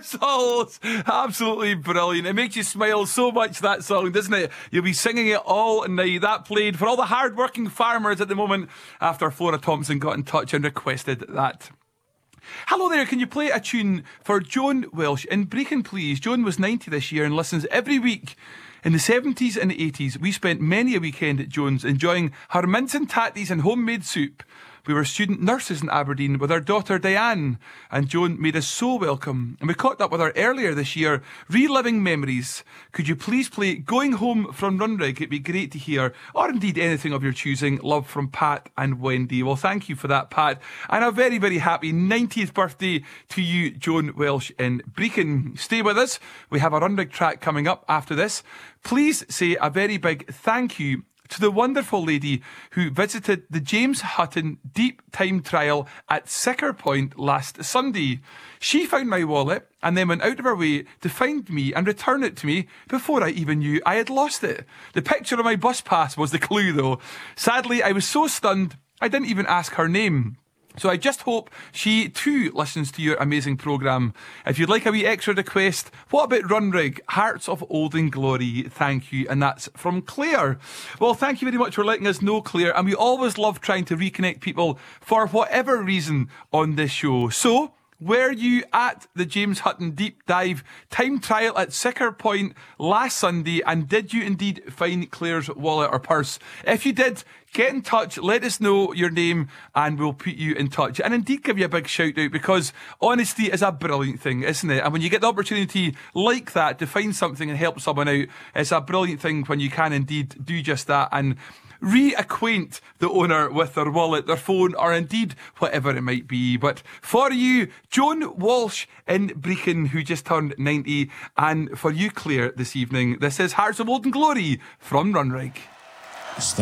Souls. Absolutely brilliant. It makes you smile so much, that song, doesn't it? You'll be singing it all night. That played for all the hard-working farmers at the moment after Flora Thompson got in touch and requested that. Hello there, can you play a tune for Joan Welsh in Brecon, please? Joan was 90 this year and listens every week. In the 70s and 80s, we spent many a weekend at Joan's enjoying her mince and tatties and homemade soup. We were student nurses in Aberdeen with our daughter Diane, and Joan made us so welcome. And we caught up with her earlier this year, reliving memories. Could you please play Going Home from Runrig? It'd be great to hear, or indeed anything of your choosing. Love from Pat and Wendy. Well, thank you for that, Pat. And a very, very happy 90th birthday to you, Joan Welsh in Brecon. Stay with us. We have a Runrig track coming up after this. Please say a very big thank you to the wonderful lady who visited the James Hutton Deep Time Trial at Sicker Point last Sunday. She found my wallet and then went out of her way to find me and return it to me before I even knew I had lost it. The picture of my bus pass was the clue, though. Sadly, I was so stunned I didn't even ask her name. So I just hope she too listens to your amazing programme. If you'd like a wee extra request, what about Runrig? Hearts of Olden Glory, thank you. And that's from Claire. Well, thank you very much for letting us know, Claire. And we always love trying to reconnect people for whatever reason on this show. So, were you at the James Hutton Deep Dive Time Trial at Sicker Point last Sunday? And did you indeed find Claire's wallet or purse? If you did, get in touch, let us know your name, and we'll put you in touch. And indeed give you a big shout out, because honesty is a brilliant thing, isn't it? And when you get the opportunity like that to find something and help someone out, it's a brilliant thing when you can indeed do just that and reacquaint the owner with their wallet, their phone, or indeed whatever it might be. But for you, Joan Walsh in Brecon, who just turned 90, and for you, Claire, this evening, this is Hearts of Olden Glory from Runrig.